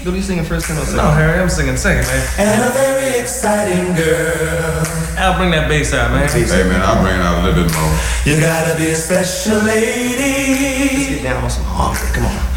What are you singing first? Second? No, Harry, I'm singing second, man. And a very exciting girl. I'll bring that bass out, man. Hey, man, I'll bring it out a little bit more. You gotta be a special lady. Let's get down on some hard. Come on.